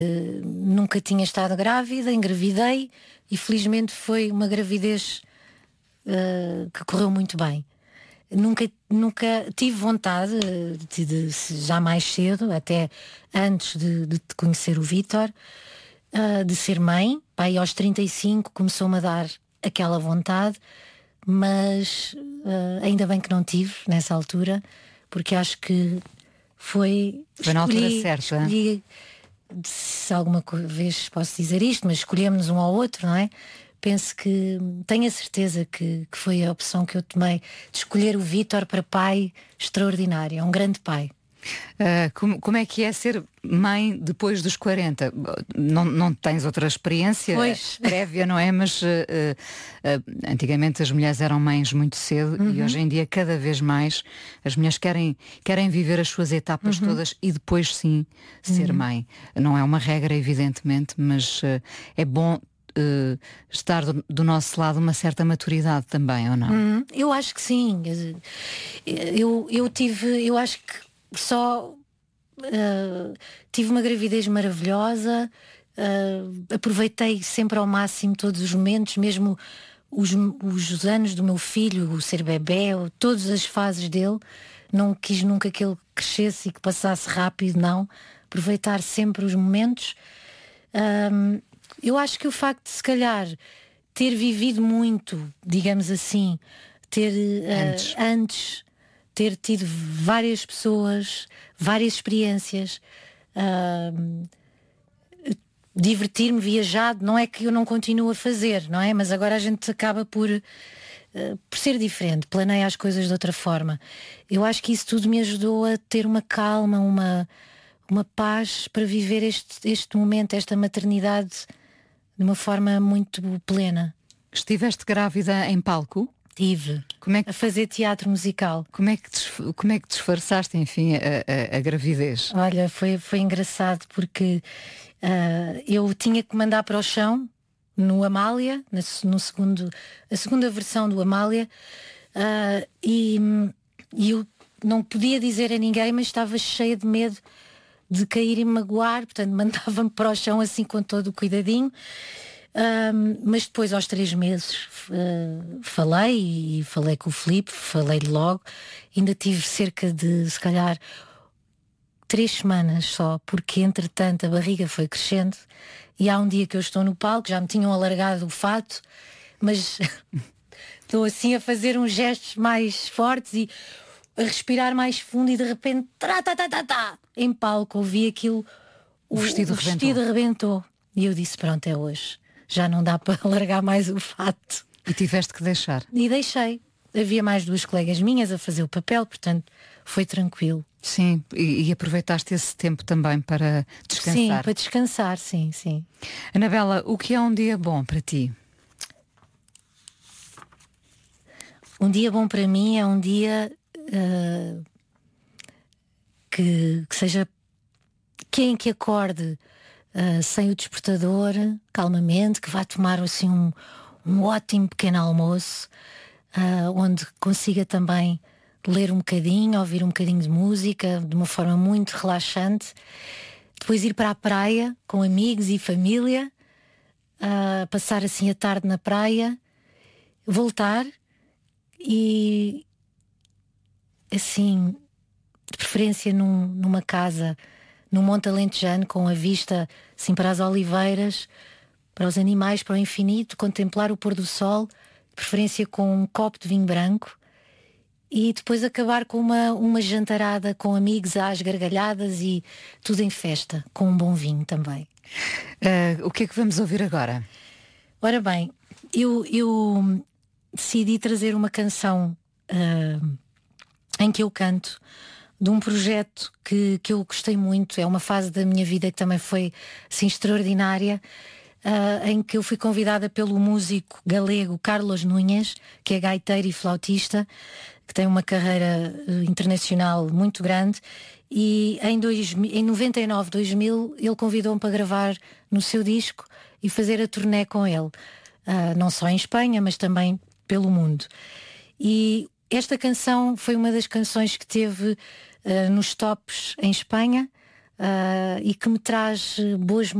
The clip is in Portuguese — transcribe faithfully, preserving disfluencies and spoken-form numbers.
Nunca tinha estado grávida, engravidei e felizmente foi uma gravidez uh, que correu muito bem. Nunca, nunca tive vontade de, de, de, já mais cedo, até antes de, de conhecer o Vítor, uh, de ser mãe. Pai, aos trinta e cinco começou-me a dar aquela vontade, mas uh, ainda bem que não tive nessa altura, porque acho que foi... Foi na altura certa. Escolhi, se alguma vez posso dizer isto, mas escolhemos um ao outro, não é? Penso que, tenho a certeza que, que foi a opção que eu tomei de escolher o Vítor para pai extraordinário, é um grande pai. Uh, como, como é que é ser mãe depois dos quarenta? Não, não tens outra experiência pois. prévia, não é? Mas uh, uh, antigamente as mulheres eram mães muito cedo, uhum. e hoje em dia cada vez mais as mulheres querem, querem viver as suas etapas uhum. todas e depois sim ser uhum. mãe. Não é uma regra, evidentemente, mas uh, é bom Uh, estar do, do nosso lado uma certa maturidade também, ou não? Hum, eu acho que sim. Eu, eu tive, eu acho que só uh, tive uma gravidez maravilhosa, uh, aproveitei sempre ao máximo todos os momentos, mesmo os, os anos do meu filho, o ser bebé, todas as fases dele. Não quis nunca que ele crescesse e que passasse rápido, não. Aproveitar sempre os momentos. Um, Eu acho que o facto de, se calhar, ter vivido muito, digamos assim, ter uh, antes. antes, ter tido várias pessoas, várias experiências, uh, divertir-me, viajado, não é que eu não continuo a fazer, não é? Mas agora a gente acaba por, uh, por ser diferente, planeia as coisas de outra forma. Eu acho que isso tudo me ajudou a ter uma calma, uma, uma paz para viver este, este momento, esta maternidade, de uma forma muito plena. Estiveste grávida em palco? Tive. Como é que... A fazer teatro musical. Como é que, desf... Como é que disfarçaste, enfim, a, a, a gravidez? Olha, foi, foi engraçado porque uh, eu tinha que mandar para o chão no Amália, no, no segundo, a segunda versão do Amália, uh, e, e eu não podia dizer a ninguém, mas estava cheia de medo de cair e magoar, portanto mandava-me para o chão assim com todo o cuidadinho. Um, mas depois, aos três meses, uh, falei e falei com o Filipe, falei-lhe logo. Ainda tive cerca de, se calhar, três semanas só, porque entretanto a barriga foi crescendo e há um dia que eu estou no palco, já me tinham alargado o fato, mas estou assim a fazer uns gestos mais fortes e a respirar mais fundo e de repente tá, tá, tá, tá, tá, em palco ouvi aquilo, o, o vestido, o vestido rebentou e eu disse, pronto, é hoje, já não dá para alargar mais o fato. E tiveste que deixar? E deixei. Havia mais duas colegas minhas a fazer o papel, portanto foi tranquilo. Sim, e, e aproveitaste esse tempo também para descansar? Sim, para descansar, sim, sim. Anabela, o que é um dia bom para ti? Um dia bom para mim é um dia uh, que, que seja quem que acorde uh, sem o despertador, calmamente, que vá tomar assim um, um ótimo pequeno almoço, uh, onde consiga também ler um bocadinho, ouvir um bocadinho de música de uma forma muito relaxante, depois ir para a praia com amigos e família, uh, passar assim a tarde na praia, voltar e assim, de preferência num, numa casa num Monte Alentejano, com a vista assim para as oliveiras, para os animais, para o infinito, contemplar o pôr do sol, de preferência com um copo de vinho branco, e depois acabar com uma, uma jantarada com amigos às gargalhadas e tudo em festa, com um bom vinho também. Uh, o que é que vamos ouvir agora? Ora bem, eu, eu decidi trazer uma canção uh, em que eu canto de um projeto que, que eu gostei muito. É uma fase da minha vida que também foi assim, extraordinária, uh, em que eu fui convidada pelo músico galego Carlos Nunes, que é gaiteiro e flautista, que tem uma carreira uh, internacional muito grande, e em, dois, em noventa e nove, dois mil, ele convidou-me para gravar no seu disco e fazer a turnê com ele, uh, não só em Espanha, mas também pelo mundo. E esta canção foi uma das canções que teve uh, nos tops em Espanha, uh, e que me traz boas